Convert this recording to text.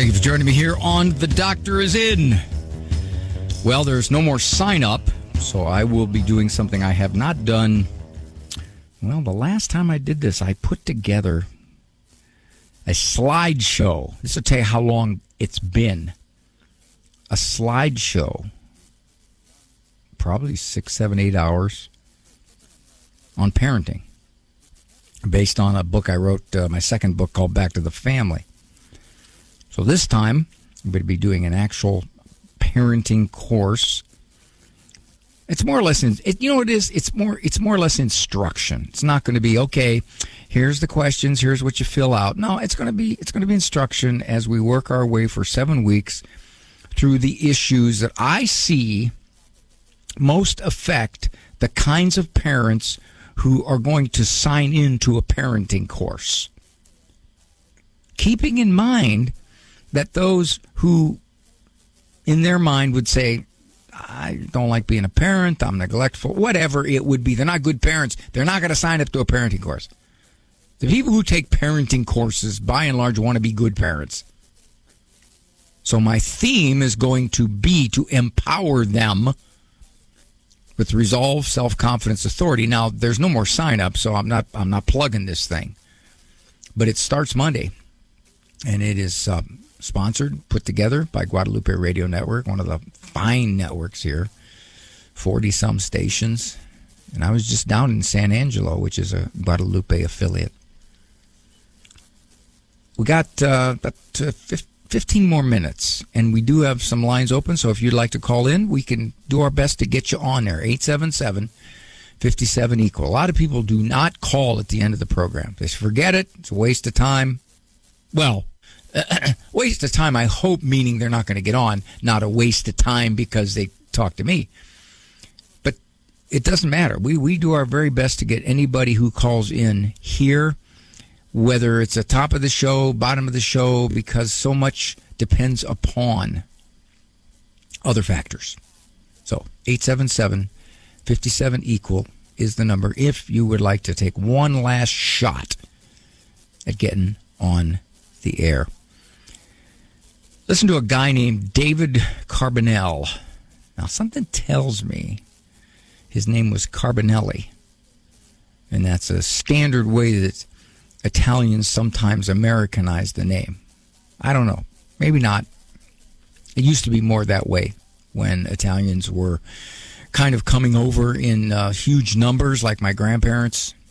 Thank you for joining me here on The Doctor Is In. Well, there's no more sign up, so I will be doing something I have not done. Well, the last time I did this, I put together a slideshow. This will tell you how long it's been. A slideshow, probably 6, 7, 8 hours on parenting, based on a book I wrote, my second book called Back to the Family. So this time, I'm going to be doing an actual parenting course. It's more or less, it's more or less instruction. It's not going to be, okay, here's the questions, here's what you fill out. No, it's going to be instruction as we work our way for 7 weeks through the issues that I see most affect the kinds of parents who are going to sign into a parenting course. Keeping in mind that those who, in their mind, would say, I don't like being a parent, I'm neglectful, whatever it would be, they're not good parents, they're not going to sign up to a parenting course. The people who take parenting courses, by and large, want to be good parents. So my theme is going to be to empower them with resolve, self-confidence, authority. Now, there's no more sign-up, so I'm not plugging this thing. But it starts Monday, and it is sponsored, put together by Guadalupe Radio Network, one of the fine networks here, 40-some stations. And I was just down in San Angelo, which is a Guadalupe affiliate. We got about 15 more minutes, and we do have some lines open, so if you'd like to call in, we can do our best to get you on there. 877-57-EQUAL. A lot of people do not call at the end of the program. They forget it. It's a waste of time. Well, waste of time, I hope, meaning they're not going to get on, not a waste of time because they talk to me. But it doesn't matter. We do our very best to get anybody who calls in here, whether it's the top of the show, bottom of the show, because so much depends upon other factors. So 877-57-EQUAL is the number if you would like to take one last shot at getting on the air. Listen to a guy named David Carbonell. Now, something tells me his name was Carbonelli, and that's a standard way that Italians sometimes Americanize the name. I don't know. Maybe not. It used to be more that way when Italians were kind of coming over in huge numbers, like my grandparents.